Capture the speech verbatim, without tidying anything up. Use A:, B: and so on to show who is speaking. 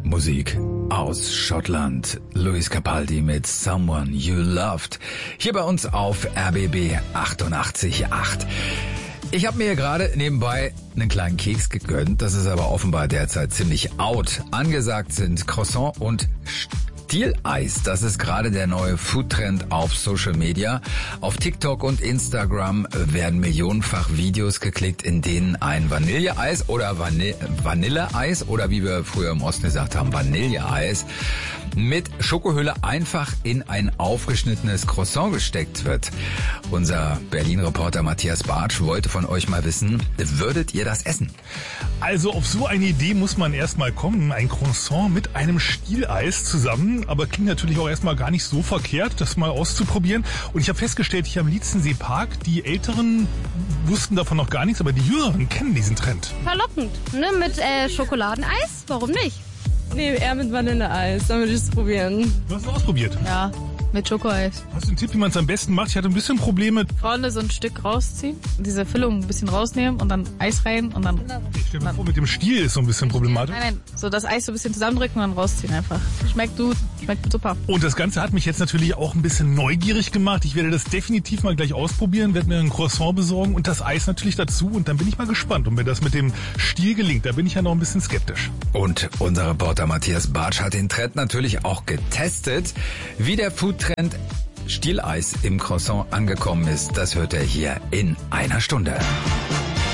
A: Musik aus Schottland. Lewis Capaldi mit Someone You Loved. Hier bei uns auf R B B achtundachtzig Komma acht. Ich habe mir hier gerade nebenbei einen kleinen Keks gegönnt. Das ist aber offenbar derzeit ziemlich out. Angesagt sind Croissant und Stieleis. Das ist gerade der neue Foodtrend auf Social Media. Auf TikTok und Instagram werden millionenfach Videos geklickt, in denen ein Vanilleeis oder Vanille Vanilleeis oder wie wir früher im Osten gesagt haben, Vanilleeis mit Schokohülle einfach in ein aufgeschnittenes Croissant gesteckt wird. Unser Berlin-Reporter Matthias Bartsch wollte von euch mal wissen, würdet ihr das essen?
B: Also auf so eine Idee muss man erstmal kommen. Ein Croissant mit einem Stieleis zusammen, aber klingt natürlich auch erstmal gar nicht so verkehrt, das mal auszuprobieren. Und ich habe festgestellt, hier am Lietzenseer Park, die Älteren wussten davon noch gar nichts, aber die Jüngeren kennen diesen Trend.
C: Verlockend, ne? Mit äh, Schokoladeneis, warum nicht?
D: Nee, eher mit Vanilleeis, dann würde ich es probieren.
B: Du hast es ausprobiert?
E: Ja, mit Schokoeis.
B: Hast du einen Tipp, wie man es am besten macht? Ich hatte ein bisschen Probleme.
E: Vorne so ein Stück rausziehen, diese Füllung ein bisschen rausnehmen und dann Eis rein und dann...
B: Ich stell mir vor, mit dem Stiel ist so ein bisschen problematisch.
E: Nein, nein, so das Eis so ein bisschen zusammendrücken und dann rausziehen einfach. Schmeckt gut, schmeckt super.
B: Und das Ganze hat mich jetzt natürlich auch ein bisschen neugierig gemacht. Ich werde das definitiv mal gleich ausprobieren, werde mir ein Croissant besorgen und das Eis natürlich dazu. Und dann bin ich mal gespannt, ob mir das mit dem Stiel gelingt. Da bin ich ja noch ein bisschen skeptisch.
A: Und unser Reporter Matthias Bartsch hat den Trend natürlich auch getestet. Wie der Foodtrend Stieleis im Croissant angekommen ist, das hört er hier in einer Stunde.